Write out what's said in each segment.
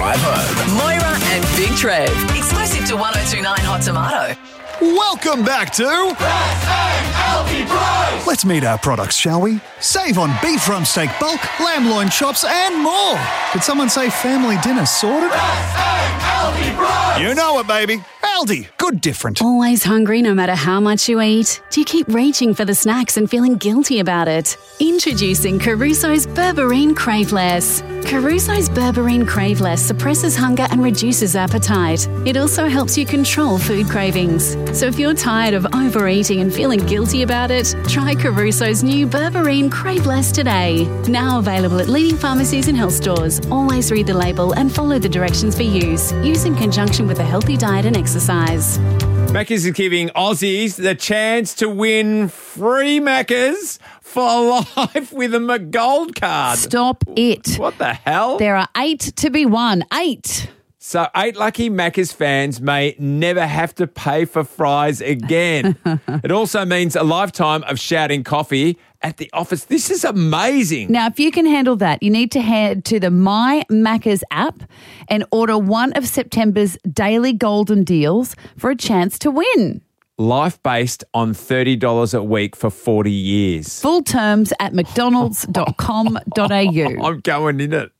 drive home. Moira and Big Trev. Exclusive to 1029 Hot Tomato. Welcome back to Healthy Bros! Let's meet our products, shall we? Save on beef rump steak bulk, lamb loin chops and more. Did someone say family dinner sorted? Healthy Bros! You know it, baby. Aldi, good different. Always hungry no matter how much you eat? Do you keep reaching for the snacks and feeling guilty about it? Introducing Caruso's Berberine Craveless. Caruso's Berberine Craveless suppresses hunger and reduces appetite. It also helps you control food cravings. So if you're tired of overeating and feeling guilty about it, try Caruso's new Berberine Craveless today. Now available at leading pharmacies and health stores. Always read the label and follow the directions for use. Use in conjunction with a healthy diet and exercise. Macca's is giving Aussies the chance to win free Macca's for life with a McGold card. Stop it. What the hell? There are 8 to be won. 8. So 8 lucky Macca's fans may never have to pay for fries again. It also means a lifetime of shouting coffee at the office. This is amazing. Now, if you can handle that, you need to head to the My Macca's app and order one of September's daily golden deals for a chance to win. Life based on $30 a week for 40 years. Full terms at mcdonalds.com.au. I'm going in it.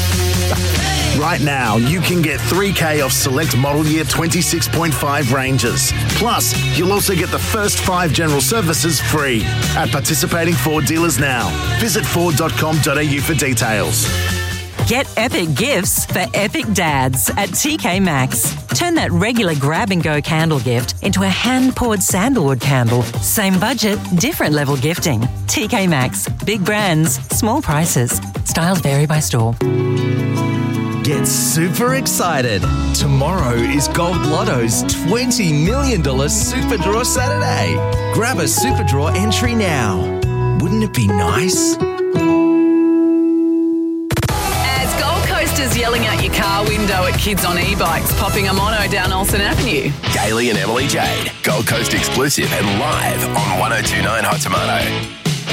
Right now, you can get 3K off select model year 26.5 Rangers. Plus, you'll also get the first 5 general services free at participating Ford dealers now. Visit Ford.com.au for details. Get epic gifts for epic dads at TK Maxx. Turn that regular grab-and-go candle gift into a hand-poured sandalwood candle. Same budget, different level gifting. TK Maxx. Big brands, small prices. Styles vary by store. Get super excited. Tomorrow is Gold Lotto's $20 million Super Draw Saturday. Grab a Super Draw entry now. Wouldn't it be nice? As Gold Coasters yelling out your car window at kids on e-bikes popping a mono down Olsen Avenue. Gailey and Emily Jade, Gold Coast exclusive and live on 1029 Hot Tomato.